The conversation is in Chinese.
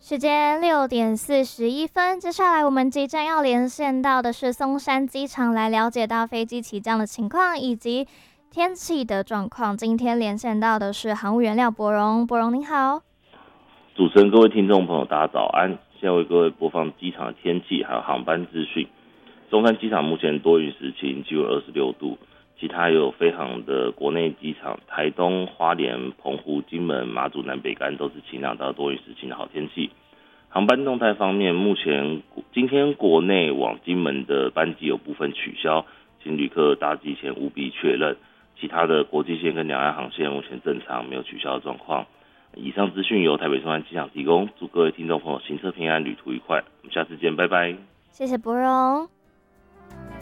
时间6:41，接下来我们即将要连线到的是松山机场，来了解到飞机起降的情况以及天气的状况。今天连线到的是航务员廖柏荣，柏荣您好。 主持人、各位听众朋友，大家早安！现在为各位播放机场的天气还有航班资讯。松山机场目前多云时晴，气温26度。其他有飞航的国内机场，台东、花莲、澎湖、金门、马祖、南北竿都是晴朗到多云时晴的好天气。航班动态方面，目前今天国内往金门的班机有部分取消，请旅客搭机前务必确认。其他的国际线跟两岸航线目前正常，没有取消的状况。以上资讯由台北松山机场提供，祝各位听众朋友行车平安，旅途愉快。我们下次见，拜拜。 谢谢柏荣。